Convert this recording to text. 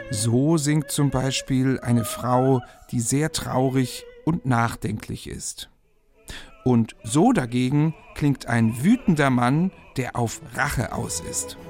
So singt zum Beispiel eine Frau, die sehr traurig und nachdenklich ist. Und so dagegen klingt ein wütender Mann, der auf Rache aus ist.